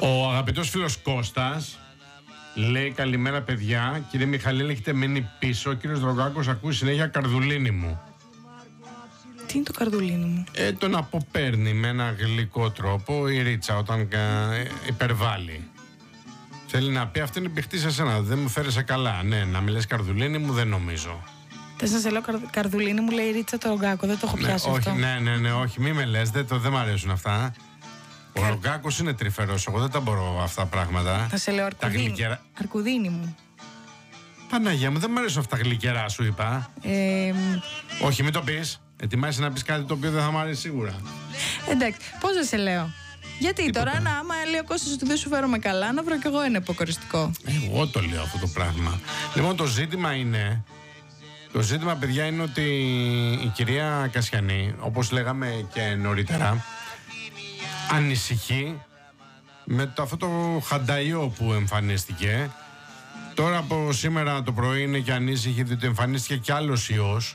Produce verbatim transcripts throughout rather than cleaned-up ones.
Ο αγαπητός φίλος Κώστας λέει: καλημέρα παιδιά, κύριε Μιχαλή, έχετε μείνει πίσω. Ο κύριος Δρογκάκος ακούει συνέχεια καρδουλίνη μου. Τι είναι το καρδουλίνη μου? Ε, τον αποπέρνει με ένα γλυκό τρόπο η Ρίτσα όταν ε, υπερβάλλει. Θέλει να πει: αυτή είναι πηχτή σε σένα, δεν μου φέρεσαι καλά. Ναι, να μιλές καρδουλίνη μου δεν νομίζω. Θες να σε λέω καρ, καρδουλίνη μου, λέει η Ρίτσα το Ρογκάκο, δεν το έχω πιάσει ναι, αυτό. Όχι, ναι, ναι, ναι, όχι, μη με λες, δεν, το, δεν μ' αρέσουν αυτά. Ο Κα... Ρογκάκος είναι τρυφερός, εγώ δεν τα μπορώ αυτά τα πράγματα. Θα σε λέω αρκουδίνη, γλυκερα... αρκουδίνη μου. Παναγία μου, δεν μ' αρέσουν αυτά γλυκερά, σου είπα. Ε, όχι, μην το πεις. Ετοιμάσαι να πεις κάτι το οποίο δεν θα μ' αρέσει σίγουρα. Εντάξει, πώς δεν σε λέω? Γιατί Τίποτα. Τώρα, να, άμα λέει ο Κώστας ότι δεν σου φέρομαι καλά, να βρω κι εγώ ένα υποκοριστικό. Εγώ το λέω αυτό το πράγμα. Λοιπόν, το ζήτημα είναι. Το ζήτημα, παιδιά, είναι ότι η κυρία Κασιανή, όπως λέγαμε και νωρίτερα, ανησυχεί με το, αυτό το χανταϊό που εμφανίστηκε. Τώρα από σήμερα το πρωί είναι και ανήσυχη διότι εμφανίστηκε κι άλλος ιός.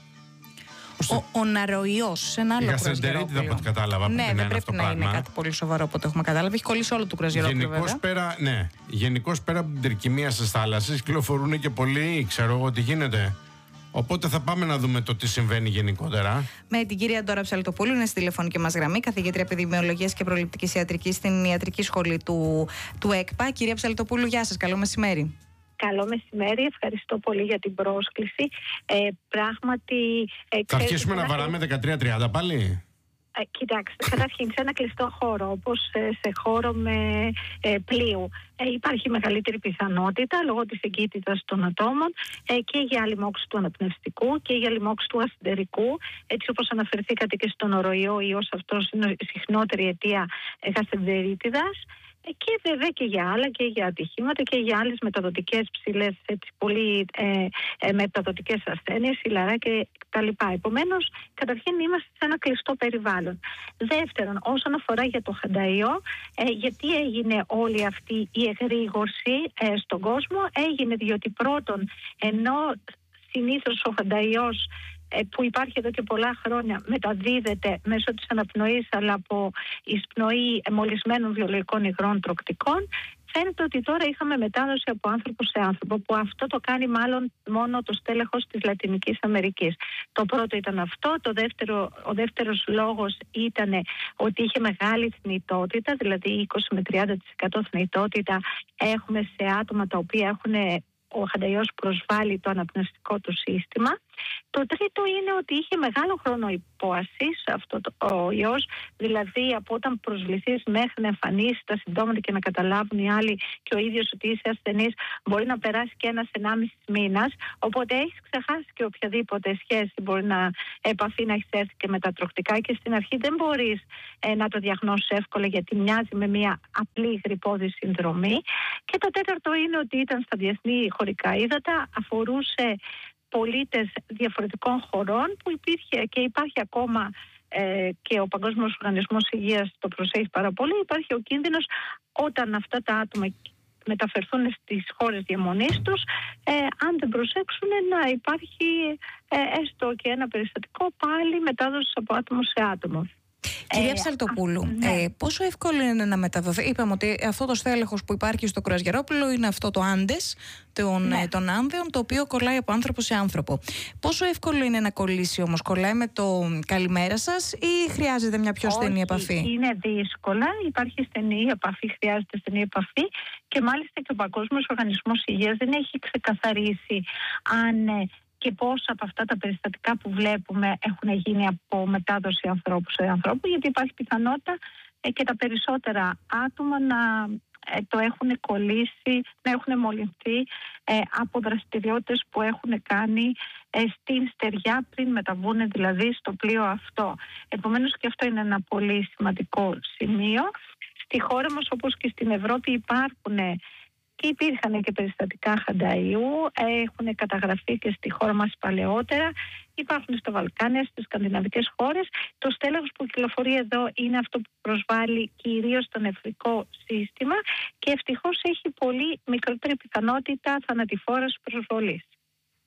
Ο, ο ναροϊός, ένα άλλο κρουαζιερόπλοιο. Η γαστρεντερίτιδα από ό,τι κατάλαβα. Ναι, δεν πρέπει να πράγμα. Είναι κάτι πολύ σοβαρό από ό,τι έχουμε κατάλαβει. Έχει κολλήσει όλο το κρουαζιερόπλοιο, βέβαια. Πέρα, ναι, γενικώς πέρα από την τρικυμία στις θάλασσες κυκλοφορούν και πολλοί, ξέρω εγώ τι γίνεται. Οπότε θα πάμε να δούμε το τι συμβαίνει γενικότερα. Με την κυρία Ντόρα Ψαλτοπούλου, είναι στη τηλεφωνική μας γραμμή, καθηγήτρια επιδημιολογίας και προληπτικής ιατρικής στην ιατρική σχολή του, του ΕΚΠΑ. Κυρία Ψαλτοπούλου, γεια σας, καλό μεσημέρι. Καλό μεσημέρι, ευχαριστώ πολύ για την πρόσκληση. Ε, πράγματι... Ε, θα αρχίσουμε να βαράμε δεκατρία τριάντα πάλι. Ε, κοιτάξτε, καταρχήν σε ένα κλειστό χώρο, όπως σε χώρο με ε, πλοίου, ε, υπάρχει μεγαλύτερη πιθανότητα λόγω της εγκύτητας των ατόμων ε, και για λοιμώξη του αναπνευστικού και για λοιμώξη του ασθεντερικού. Έτσι όπως αναφερθήκατε και στον οροϊό, ιός αυτός είναι η συχνότερη αιτία ε, γαστρεντερίτιδας. Και βέβαια και για άλλα και για ατυχήματα και για άλλες μεταδοτικές ψηλές, έτσι, πολύ ε, ε, μεταδοτικές ασθένειες, ηλαρά και τα λοιπά. Επομένως, καταρχήν είμαστε σε ένα κλειστό περιβάλλον. Δεύτερον, όσον αφορά για το χανταϊό, ε, γιατί έγινε όλη αυτή η εγρήγορση ε, στον κόσμο? Έγινε διότι πρώτον, ενώ συνήθως ο χανταϊός που υπάρχει εδώ και πολλά χρόνια μεταδίδεται μέσω της αναπνοής αλλά από εισπνοή μολυσμένων βιολογικών υγρών τροκτικών, φαίνεται ότι τώρα είχαμε μετάδοση από άνθρωπο σε άνθρωπο, που αυτό το κάνει μάλλον μόνο το στέλεχος της Λατινικής Αμερικής. Το πρώτο ήταν αυτό. Το δεύτερο, ο δεύτερος λόγος ήταν ότι είχε μεγάλη θνητότητα, δηλαδή είκοσι με τριάντα τοις εκατό θνητότητα έχουμε σε άτομα τα οποία έχουν ο χανταϊός προσβάλλει το αναπνευστικό του σύστημα. Το τρίτο είναι ότι είχε μεγάλο χρόνο υπόασης αυτό το, ο ιός, δηλαδή από όταν προσβληθείς μέχρι να εμφανίσει τα συμπτώματα και να καταλάβουν οι άλλοι και ο ίδιος ότι είσαι ασθενής, μπορεί να περάσει και ένας ενάμιση μήνας, οπότε έχεις ξεχάσει και οποιαδήποτε σχέση μπορεί να επαφή να έχεις έρθει και με τα τροκτικά και στην αρχή δεν μπορείς ε, να το διαγνώσεις εύκολα γιατί μοιάζει με μια απλή γρυππώδη συνδρομή. Και το τέταρτο είναι ότι ήταν στα διεθνή χωρικά ύδατα, αφορούσε πολίτες διαφορετικών χωρών που υπήρχε και υπάρχει ακόμα ε, και ο Παγκόσμιος Οργανισμός Υγείας το προσέχει πάρα πολύ. Υπάρχει ο κίνδυνος όταν αυτά τα άτομα μεταφερθούν στις χώρες διαμονής τους, ε, αν δεν προσέξουν να υπάρχει ε, έστω και ένα περιστατικό πάλι μετάδοση από άτομο σε άτομο. Κυρία Ψαλτοπούλου, ε, ναι. ε, πόσο εύκολο είναι να μεταδοθεί? Είπαμε ότι αυτό το στέλεχος που υπάρχει στο κρουαζιερόπλοιο είναι αυτό το Άντες των, ναι. ε, των Άνδεων, το οποίο κολλάει από άνθρωπο σε άνθρωπο. Πόσο εύκολο είναι να κολλήσει όμως? Κολλάει με το καλημέρα σας ή χρειάζεται μια πιο στενή επαφή? Είναι δύσκολα, υπάρχει στενή επαφή, χρειάζεται στενή επαφή και μάλιστα και ο Παγκόσμιος Οργανισμός Υγείας δεν έχει ξεκαθαρίσει αν και πόσα από αυτά τα περιστατικά που βλέπουμε έχουν γίνει από μετάδοση ανθρώπου σε ανθρώπου, γιατί υπάρχει πιθανότητα ε, και τα περισσότερα άτομα να ε, το έχουν κολλήσει, να έχουν μολυνθεί ε, από δραστηριότητες που έχουν κάνει ε, στην στεριά πριν μεταβούν δηλαδή στο πλοίο αυτό. Επομένως και αυτό είναι ένα πολύ σημαντικό σημείο. Στη χώρα μας όπως και στην Ευρώπη υπάρχουν και υπήρχαν και περιστατικά χανταϊού, έχουν καταγραφεί και στη χώρα μας παλαιότερα, υπάρχουν στα Βαλκάνια, στις σκανδιναβικές χώρες. Το στέλεχος που κυκλοφορεί εδώ είναι αυτό που προσβάλλει κυρίως το νεφρικό σύστημα και ευτυχώς έχει πολύ μικρότερη πιθανότητα θανατηφόρας προσβολής.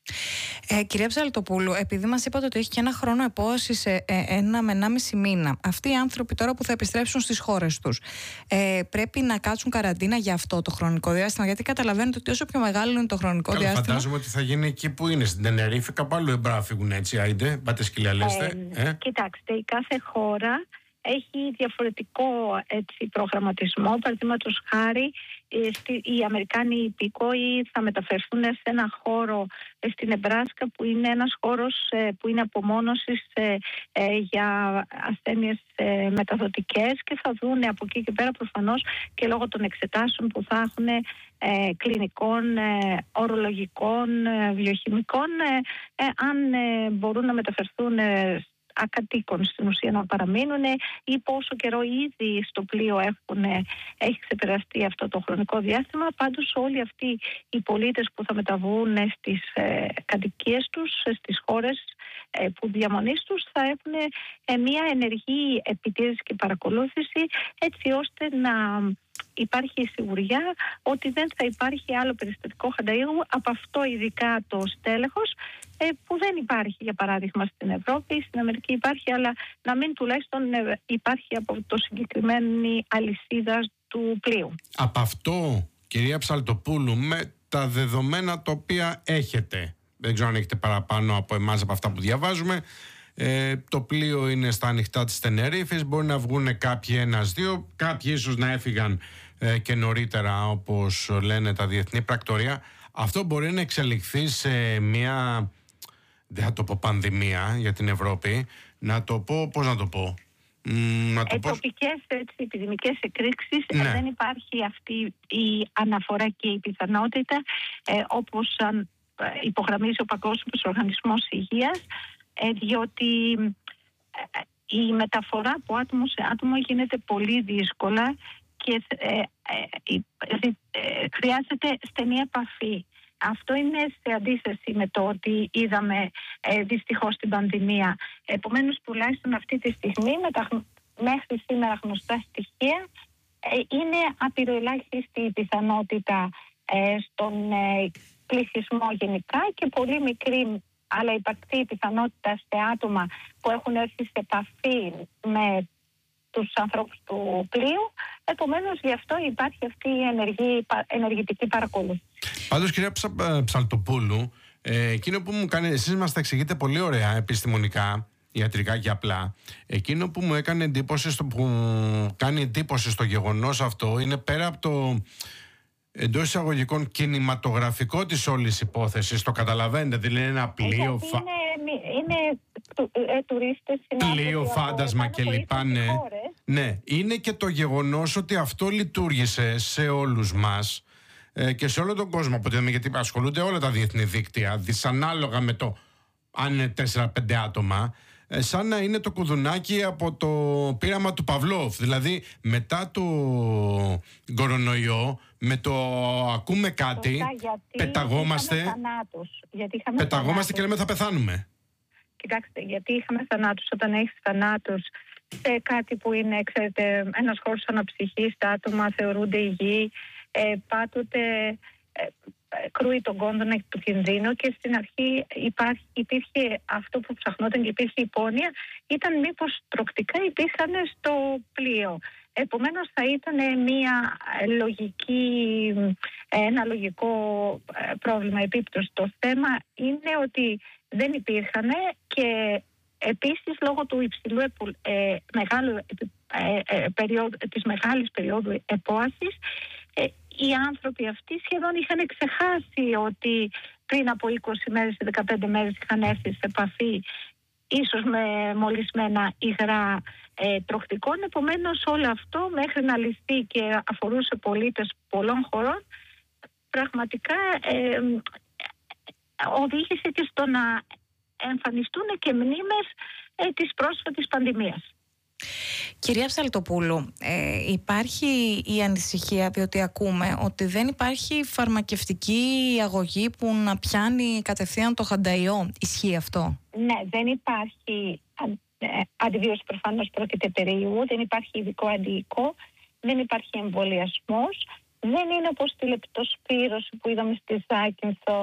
Ε, κυρία Ψαλτοπούλου, επειδή μας είπατε ότι έχει και ένα χρόνο επόασης, ε, ε, ένα με ενάμιση μήνα, αυτοί οι άνθρωποι τώρα που θα επιστρέψουν στις χώρες τους, ε, πρέπει να κάτσουν καραντίνα για αυτό το χρονικό διάστημα? Γιατί καταλαβαίνετε ότι όσο πιο μεγάλο είναι το χρονικό Καλά, διάστημα. Φαντάζομαι ότι θα γίνει εκεί που είναι, στην Τενερίφη, κάπου αλλού εμπρά φύγουν, έτσι, άιντε, πάτε σκυλιά λέστε. Ε, ε? Κοιτάξτε, η κάθε χώρα έχει διαφορετικό, έτσι, προγραμματισμό. Παραδείγματος χάρη, οι Αμερικάνοι υπηκόοι θα μεταφερθούν σε ένα χώρο στην Νεμπράσκα, που είναι ένας χώρος που είναι απομόνωσης για ασθένειες μεταδοτικές, και θα δουν από εκεί και πέρα, προφανώς και λόγω των εξετάσεων που θα έχουν, κλινικών, ορολογικών, βιοχημικών, αν μπορούν να μεταφερθούν ακατοίκων στην ουσία να παραμείνουν, ή πόσο καιρό ήδη στο πλοίο έχουν, έχει ξεπεραστεί αυτό το χρονικό διάστημα. Πάντως όλοι αυτοί οι πολίτες που θα μεταβούν στις ε, κατοικίες τους, στις χώρες ε, που διαμονής τους, θα έχουν ε, μια ενεργή επιτήρηση και παρακολούθηση, έτσι ώστε να υπάρχει η σιγουριά ότι δεν θα υπάρχει άλλο περιστατικό Χανταΐγου από αυτό, ειδικά το στέλεχος, ε, που δεν υπάρχει, για παράδειγμα, στην Ευρώπη. Στην Αμερική υπάρχει, αλλά να μην τουλάχιστον υπάρχει από το συγκεκριμένη αλυσίδα του πλοίου. Από αυτό, κυρία Ψαλτοπούλου, με τα δεδομένα τα οποία έχετε, δεν ξέρω αν έχετε παραπάνω από εμάς από αυτά που διαβάζουμε, ε, το πλοίο είναι στα ανοιχτά της Τενερίφης, μπορεί να βγουν κάποιοι ένας-δύο, κάποιοι ίσως να έφυγαν ε, και νωρίτερα, όπως λένε τα διεθνή πρακτορία. Αυτό μπορεί να εξελιχθεί σε μια, δεν θα το πω πανδημία για την Ευρώπη, να το πω, πώς να το πω, Να το ε, πώς... Τοπικές, έτσι, επιδημικές εκρήξεις, ναι. ε, δεν υπάρχει αυτή η αναφορά και η πιθανότητα, ε, όπως ε, υπογραμμίζει ο Παγκόσμιος Οργανισμός Υγείας, ε, διότι ε, η μεταφορά από άτομο σε άτομο γίνεται πολύ δύσκολα και ε, ε, ε, ε, χρειάζεται στενή επαφή. Αυτό είναι σε αντίθεση με το ότι είδαμε ε, δυστυχώς την πανδημία. Επομένως, τουλάχιστον αυτή τη στιγμή, με τα μέχρι σήμερα γνωστά στοιχεία, ε, είναι απειροελάχιστη η πιθανότητα ε, στον ε, πληθυσμό γενικά και πολύ μικρή, αλλά υπαρκτή η πιθανότητα σε άτομα που έχουν έρθει σε επαφή με τους ανθρώπους του πλοίου. Επομένως, γι' αυτό υπάρχει αυτή η ενεργή, ενεργητική παρακολούθηση. Πάντως, κυρία Ψα, Ψαλτοπούλου, ε, εκείνο που μου κάνει, εσείς μας τα εξηγείτε πολύ ωραία επιστημονικά, ιατρικά και απλά, εκείνο που μου έκανε εντύπωση, στο, που κάνει εντύπωση στο γεγονός αυτό, είναι πέρα από το εντός εισαγωγικών κινηματογραφικό της όλης υπόθεσης, το καταλαβαίνετε, δηλαδή είναι ένα πλοίο, φα... είναι, είναι ε, τουρίστες, πλοίο φάντασμα κλπ. Ναι. ναι, είναι και το γεγονός ότι αυτό λειτουργήσε σε όλους μας ε, και σε όλο τον κόσμο, γιατί ασχολούνται όλα τα διεθνή δίκτυα, δυσανάλογα με το αν είναι τέσσερα πέντε άτομα, ε, σαν να είναι το κουδουνάκι από το πείραμα του Παυλόφ. Δηλαδή, μετά το κορονοϊό, με το ακούμε κάτι, γιατί πεταγόμαστε, είχαμε θανάτους, γιατί είχαμε πεταγόμαστε θανάτους. Και λέμε θα πεθάνουμε. Κοιτάξτε, γιατί είχαμε θανάτους. Όταν έχεις θανάτους σε κάτι που είναι, ξέρετε, ένας χώρος αναψυχής, τα άτομα θεωρούνται υγιή, ε, πάντοτε ε, κρούει τον κόνδωνα του κινδύνου, και στην αρχή υπάρχει, υπήρχε αυτό που ψαχνόταν και υπήρχε υπόνοια, ήταν μήπως τροκτικά υπήρχαν στο πλοίο. Επομένως θα ήταν μια λογική, ένα λογικό πρόβλημα, επίπτωση. Το θέμα είναι ότι δεν υπήρχαν, και επίσης λόγω του υψηλού ε, μεγάλου, ε, ε, περίοδου, της μεγάλης περίοδου επόασης, ε, οι άνθρωποι αυτοί σχεδόν είχαν ξεχάσει ότι πριν από είκοσι μέρες ή δεκαπέντε μέρες είχαν έρθει σε επαφή ίσως με μολυσμένα υγρά ε, τροχτικών. Επομένως, όλο αυτό μέχρι να λυθεί και αφορούσε πολίτες πολλών χωρών, πραγματικά ε, ε, οδήγησε και στο να εμφανιστούν και μνήμες ε, της πρόσφατης πανδημίας. Κυρία Ψαλτοπούλου, ε, υπάρχει η ανησυχία, διότι ακούμε ότι δεν υπάρχει φαρμακευτική αγωγή που να πιάνει κατευθείαν το χανταϊό. Ισχύει αυτό? Ναι, δεν υπάρχει ε, αντιβίωση, προφανώς πρόκειται περί ιού, δεν υπάρχει ειδικό αντιοικό, δεν υπάρχει εμβολιασμός, δεν είναι όπως τη λεπτοσπύρωση που είδαμε στη Ζάκυνθο,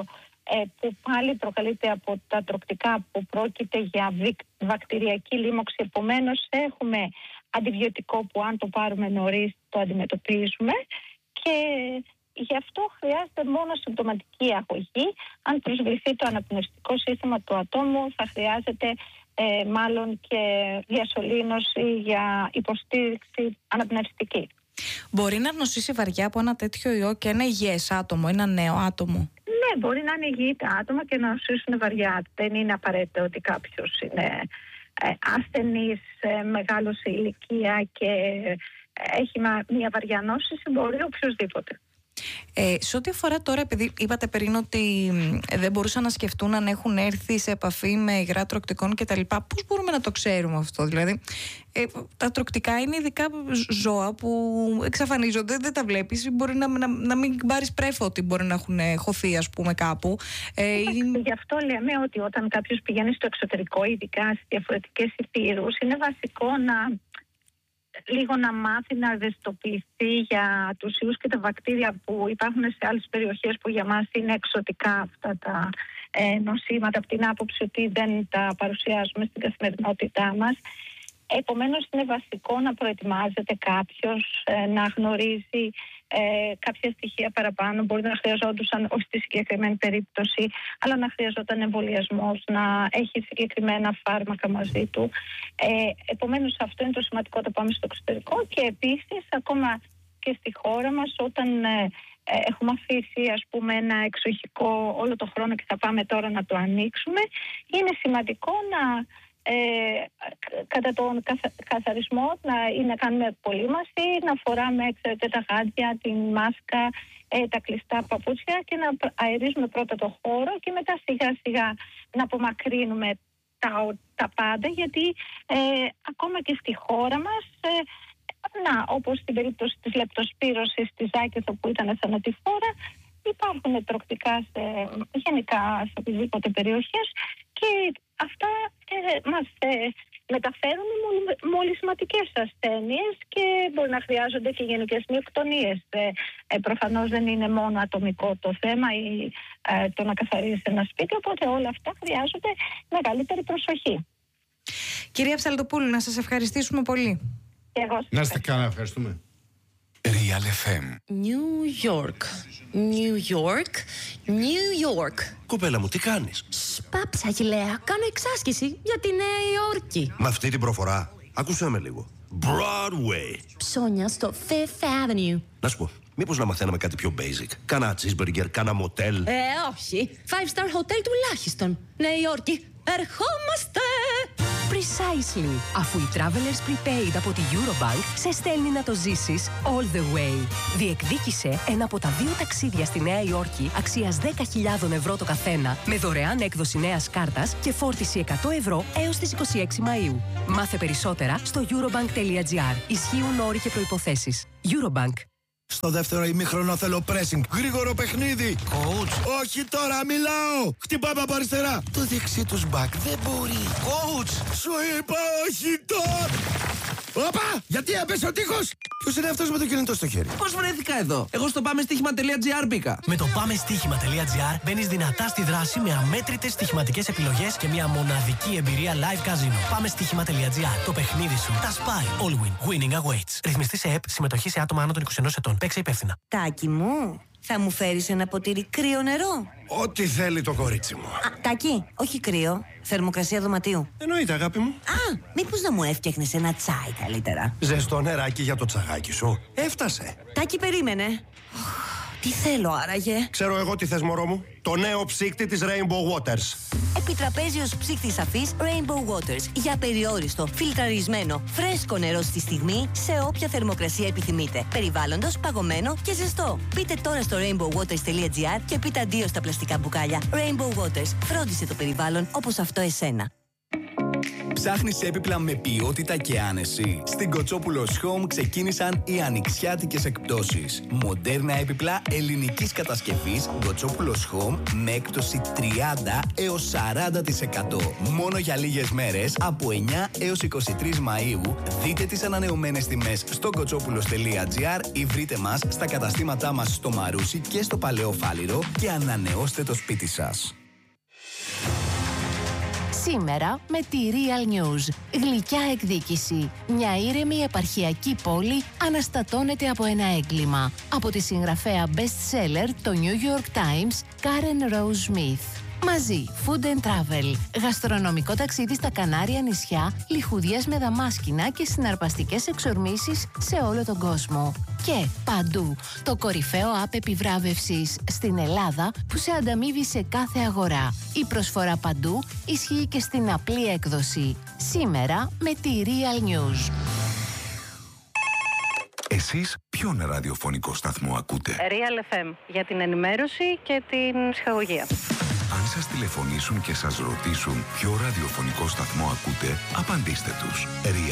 που πάλι προκαλείται από τα τροκτικά, που πρόκειται για βακτηριακή λίμωξη. Επομένως έχουμε αντιβιωτικό που αν το πάρουμε νωρίς το αντιμετωπίζουμε, και γι' αυτό χρειάζεται μόνο συμπτωματική αγωγή. Αν προσβληθεί το αναπνευστικό σύστημα του ατόμου, θα χρειάζεται ε, μάλλον και διασωλήνωση για υποστήριξη αναπνευστική. Μπορεί να νοσήσει βαριά από ένα τέτοιο ιό και ένα υγιές άτομο, ένα νέο άτομο? Ναι, μπορεί να είναι υγιή τα άτομα και να νοσήσουν βαριά. Δεν είναι απαραίτητο ότι κάποιος είναι ε, ασθενής, ε, μεγάλος σε ηλικία και ε, έχει μια βαριά νόσηση. Μπορεί οποιοδήποτε. Ε, σε ό,τι αφορά τώρα, επειδή είπατε πριν ότι δεν μπορούσαν να σκεφτούν αν έχουν έρθει σε επαφή με υγρά τροκτικών κτλ., πώς μπορούμε να το ξέρουμε αυτό? Δηλαδή, ε, τα τροκτικά είναι ειδικά ζώα που εξαφανίζονται, δεν τα βλέπεις. Μπορεί να, να, να μην πάρεις πρέφο ότι μπορεί να έχουν χωθεί, ας πούμε, κάπου. Ε, είναι... Γι' αυτό λέμε ότι όταν κάποιος πηγαίνει στο εξωτερικό, ειδικά σε διαφορετικές υπήρους, είναι βασικό να λίγο να μάθει να ευαισθητοποιηθεί για τους ιούς και τα βακτήρια που υπάρχουν σε άλλες περιοχές που για μας είναι εξωτικά αυτά τα ε, νοσήματα, από την άποψη ότι δεν τα παρουσιάζουμε στην καθημερινότητά μας. Επομένως είναι βασικό να προετοιμάζεται κάποιος, ε, να γνωρίζει ε, κάποια στοιχεία παραπάνω. Μπορεί να χρειαζόντουσαν, όχι στη συγκεκριμένη περίπτωση, αλλά να χρειαζόταν εμβολιασμός, να έχει συγκεκριμένα φάρμακα μαζί του. Ε, επομένως αυτό είναι το σημαντικό όταν πάμε στο εξωτερικό, και επίσης ακόμα και στη χώρα μας, όταν ε, ε, έχουμε αφήσει, ας πούμε, ένα εξοχικό όλο το χρόνο και θα πάμε τώρα να το ανοίξουμε, είναι σημαντικό να Ε, κατά τον καθα, καθαρισμό να, ή να κάνουμε απολύμαση, να φοράμε ξέρετε, τα γάντια, την μάσκα, ε, τα κλειστά παπούτσια και να αερίζουμε πρώτα το χώρο και μετά σιγά σιγά να απομακρύνουμε τα, τα πάντα, γιατί ε, ακόμα και στη χώρα μας ε, να, όπως στην περίπτωση της λεπτοσπύρωσης της Ζάκηθο που ήταν θανατηφόρα, υπάρχουν τροκτικά σε, γενικά σε οποιασδήποτε περιοχές, και αυτά ε, μας ε, μεταφέρουν μολυσματικές ασθένειες και μπορεί να χρειάζονται και γενικές μυοκτονίες. Ε, ε, προφανώς δεν είναι μόνο ατομικό το θέμα ή ε, το να καθαρίζει ένα σπίτι, οπότε όλα αυτά χρειάζονται μεγαλύτερη προσοχή. Κυρία Ψαλτοπούλου, να σας ευχαριστήσουμε πολύ. Και εγώ να είστε καλά, ευχαριστούμε. Real εφ εμ. New York. New York. New York. Κοπέλα μου, τι κάνεις? Σπάψα, Αγιλέα. Κάνω εξάσκηση για τη Νέα Υόρκη. Με αυτή την προφορά, άκουσέ με λίγο. Broadway. Ψώνια στο Fifth Avenue. Να σου πω, μήπως να μαθαίναμε κάτι πιο basic? Κάνα cheeseburger, κάνα μοτέλ. Ε, όχι. Five star hotel τουλάχιστον. Νέα Υόρκη. Ερχόμαστε! Precisely. Αφού η Travelers Prepaid από τη Eurobank σε στέλνει να το ζήσεις all the way. Διεκδίκησε ένα από τα δύο ταξίδια στη Νέα Υόρκη αξίας δέκα χιλιάδες ευρώ το καθένα, με δωρεάν έκδοση νέας κάρτας και φόρτιση εκατό ευρώ έως τις είκοσι έξι Μαΐου. Μάθε περισσότερα στο eurobank.gr. Ισχύουν όροι και προϋποθέσεις. Eurobank. Στο δεύτερο ημίχρονο θέλω pressing. Γρήγορο παιχνίδι. Coach. Όχι τώρα, μιλάω. Χτυπάμε από αριστερά. Το δεξί τους μπακ δεν μπορεί. Coach. Σου είπα όχι τώρα. Όπα! Γιατί έπεσε ο τείχος! Ποιος είναι αυτός με το κινητό στο χέρι? Πώς βρέθηκα εδώ? Εγώ στο πάμε στοίχημα τελεία τζι άρ μπήκα. Με το πάμε στοίχημα τελεία τζι άρ μπαίνεις δυνατά στη δράση με αμέτρητες στοιχηματικές επιλογές και μια μοναδική εμπειρία live casino. Πάμε στοίχημα τελεία τζι άρ. Το παιχνίδι σου τα σπάει. All win. Winning awaits. Ρυθμιστή σε ΕΠ. Συμμετοχή σε άτομα άνω των είκοσι ενός ετών. Παίξε υπεύθυνα. Τάκη μου, θα μου φέρεις ένα ποτήρι κρύο νερό? Ό,τι θέλει το κορίτσι μου. Α, Τάκη, όχι κρύο. Θερμοκρασία δωματίου. Εννοείται, αγάπη μου. Α, μήπως να μου έφτιαχνες ένα τσάι καλύτερα? Ζεστό νεράκι για το τσαγάκι σου. Έφτασε. Τάκη, περίμενε. Τι θέλω άραγε? Ξέρω εγώ τι θες, μωρό μου. Το νέο ψύκτη της Rainbow Waters. Επιτραπέζιος ψύκτης σαφής Rainbow Waters. Για περιόριστο, φιλτραρισμένο, φρέσκο νερό στη στιγμή, σε όποια θερμοκρασία επιθυμείτε. Περιβάλλοντος, παγωμένο και ζεστό. Πείτε τώρα στο rainbow waters τελεία τζι άρ και πείτε αντίο στα πλαστικά μπουκάλια. Rainbow Waters. Φρόντισε το περιβάλλον όπως αυτό εσένα. Ψάχνεις έπιπλα με ποιότητα και άνεση? Στην Κοτσόπουλος Home ξεκίνησαν οι ανοιξιάτικες εκπτώσεις. Μοντέρνα έπιπλα ελληνικής κατασκευής Κοτσόπουλος Home με έκπτωση τριάντα έως σαράντα τοις εκατό. Μόνο για λίγες μέρες από εννιά έως είκοσι τρεις Μαΐου. Δείτε τις ανανεωμένες τιμές στο κοτσόπουλος τελεία τζι άρ ή βρείτε μας στα καταστήματά μας στο Μαρούσι και στο Παλαιό Φάληρο και ανανεώστε το σπίτι σας. Σήμερα με τη Real News. Γλυκιά εκδίκηση. Μια ήρεμη επαρχιακή πόλη αναστατώνεται από ένα έγκλημα. Από τη συγγραφέα best seller το New York Times, Karen Rose Smith. Μαζί, Food and Travel. Γαστρονομικό ταξίδι στα Κανάρια νησιά, λιχουδιές με δαμάσκηνα και συναρπαστικές εξορμήσεις σε όλο τον κόσμο. Και παντού, το κορυφαίο app επιβράβευσης στην Ελλάδα που σε ανταμείβει σε κάθε αγορά. Η προσφορά παντού ισχύει και στην απλή έκδοση. Σήμερα με τη Real News. Εσείς ποιον ραδιοφωνικό σταθμό ακούτε? Real εφ εμ, για την ενημέρωση και την ψυχαγωγία. Αν σας τηλεφωνήσουν και σας ρωτήσουν ποιο ραδιοφωνικό σταθμό ακούτε, απαντήστε τους.